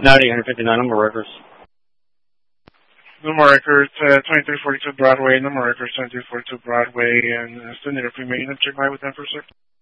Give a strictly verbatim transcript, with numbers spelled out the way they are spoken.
ninety, one fifty-nine, no more records. No more records, uh, twenty-three forty-two Broadway, no more records, twenty-three forty-two Broadway, and uh, still need a female unit check by with them for a sec.